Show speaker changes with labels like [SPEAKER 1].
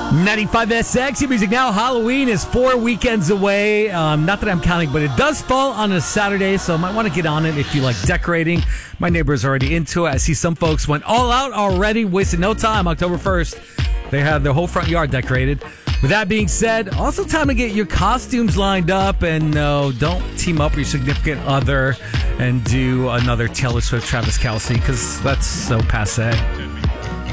[SPEAKER 1] 95SX, your music now. Halloween is 4 weekends away. Not that I'm counting, but it does fall on a Saturday, so I might want to get on it if you like decorating. My neighbor's already into it. I see some folks went all out already, wasted no time. October 1st, they have their whole front yard decorated. With that being said, also time to get your costumes lined up, and don't team up with your significant other and do another Taylor Swift, Travis Kelce, because that's so passé.